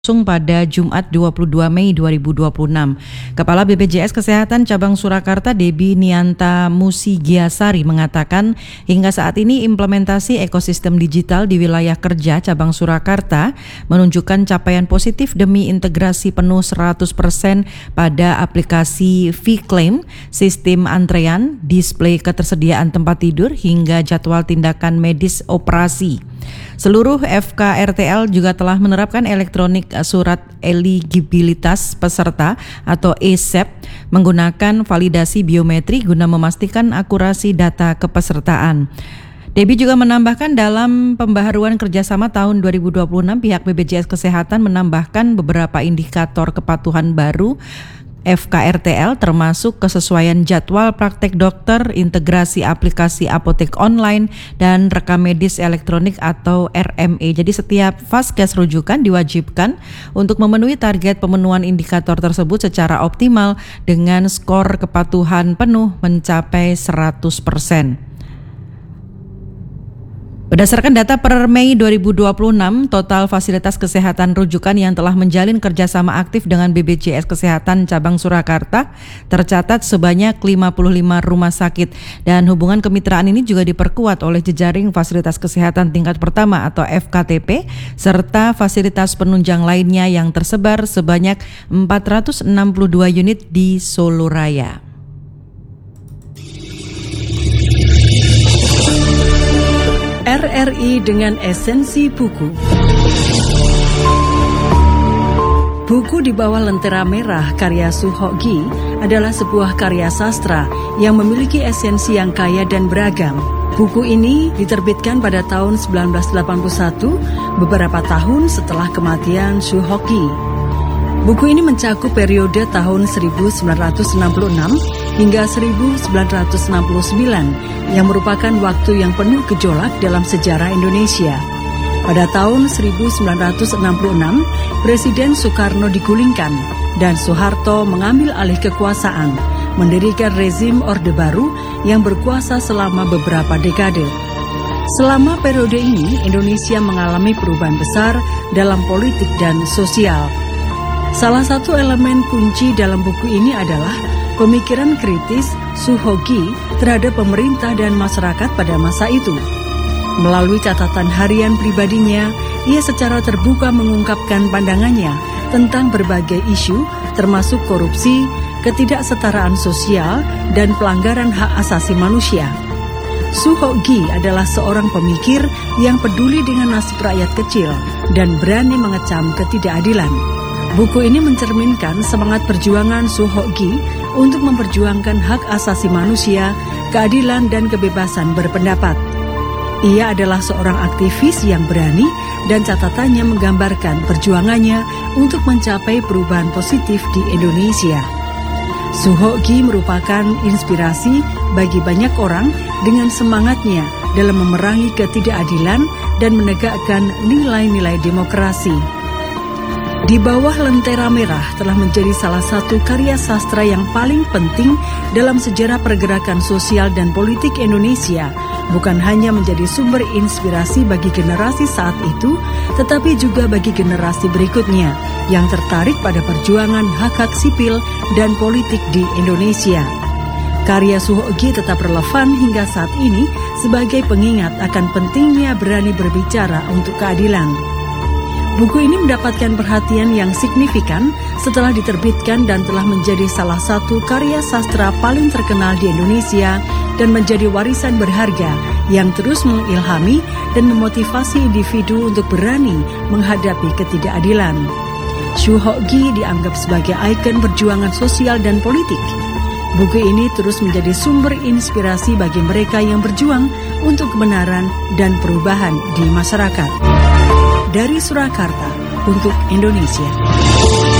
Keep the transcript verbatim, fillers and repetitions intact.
Langsung pada Jumat dua puluh dua Mei dua ribu dua puluh enam. Kepala B P J S Kesehatan Cabang Surakarta Debbie Nianta Musigiasari mengatakan hingga saat ini implementasi ekosistem digital di wilayah kerja Cabang Surakarta menunjukkan capaian positif demi integrasi penuh seratus persen pada aplikasi V-Claim, sistem antrean, display ketersediaan tempat tidur hingga jadwal tindakan medis operasi. Seluruh F K R T L juga telah menerapkan elektronik surat eligibilitas peserta atau E S E P menggunakan validasi biometri guna memastikan akurasi data kepesertaan. Debbie juga menambahkan dalam pembaharuan kerjasama tahun dua ribu dua puluh enam pihak B P J S Kesehatan menambahkan beberapa indikator kepatuhan baru F K R T L termasuk kesesuaian jadwal praktek dokter, integrasi aplikasi apotek online, dan rekam medis elektronik atau R M E. Jadi setiap vaskes rujukan diwajibkan untuk memenuhi target pemenuhan indikator tersebut secara optimal dengan skor kepatuhan penuh mencapai seratus persen. Berdasarkan data per Mei dua ribu dua puluh enam, total fasilitas kesehatan rujukan yang telah menjalin kerjasama aktif dengan B P J S Kesehatan Cabang Surakarta tercatat sebanyak lima puluh lima rumah sakit, dan hubungan kemitraan ini juga diperkuat oleh jejaring fasilitas kesehatan tingkat pertama atau F K T P serta fasilitas penunjang lainnya yang tersebar sebanyak empat ratus enam puluh dua unit di Solo Raya. R R I dengan esensi buku. Buku di bawah lentera merah karya Su Ho Gi adalah sebuah karya sastra yang memiliki esensi yang kaya dan beragam. Buku ini diterbitkan pada tahun sembilan belas delapan puluh satu, beberapa tahun setelah kematian Su Ho Gi. Buku ini mencakup periode tahun seribu sembilan ratus enam puluh enam hingga seribu sembilan ratus enam puluh sembilan yang merupakan waktu yang penuh gejolak dalam sejarah Indonesia. Pada tahun seribu sembilan ratus enam puluh enam, Presiden Soekarno digulingkan dan Soeharto mengambil alih kekuasaan, mendirikan rezim Orde Baru yang berkuasa selama beberapa dekade. Selama periode ini, Indonesia mengalami perubahan besar dalam politik dan sosial. Salah satu elemen kunci dalam buku ini adalah pemikiran kritis Su Ho Gi terhadap pemerintah dan masyarakat pada masa itu. Melalui catatan harian pribadinya, ia secara terbuka mengungkapkan pandangannya tentang berbagai isu termasuk korupsi, ketidaksetaraan sosial, dan pelanggaran hak asasi manusia. Su Ho Gi adalah seorang pemikir yang peduli dengan nasib rakyat kecil dan berani mengecam ketidakadilan. Buku ini mencerminkan semangat perjuangan Su Ho Gi untuk memperjuangkan hak asasi manusia, keadilan, dan kebebasan berpendapat. Ia adalah seorang aktivis yang berani dan catatannya menggambarkan perjuangannya untuk mencapai perubahan positif di Indonesia. Su Ho Gi merupakan inspirasi bagi banyak orang dengan semangatnya dalam memerangi ketidakadilan dan menegakkan nilai-nilai demokrasi. Di bawah lentera merah telah menjadi salah satu karya sastra yang paling penting dalam sejarah pergerakan sosial dan politik Indonesia, bukan hanya menjadi sumber inspirasi bagi generasi saat itu, tetapi juga bagi generasi berikutnya yang tertarik pada perjuangan hak-hak sipil dan politik di Indonesia. Karya Su Ho Gi tetap relevan hingga saat ini sebagai pengingat akan pentingnya berani berbicara untuk keadilan. Buku ini mendapatkan perhatian yang signifikan setelah diterbitkan dan telah menjadi salah satu karya sastra paling terkenal di Indonesia dan menjadi warisan berharga yang terus mengilhami dan memotivasi individu untuk berani menghadapi ketidakadilan. Su Ho Gi dianggap sebagai ikon perjuangan sosial dan politik. Buku ini terus menjadi sumber inspirasi bagi mereka yang berjuang untuk kebenaran dan perubahan di masyarakat. Dari Surakarta untuk Indonesia.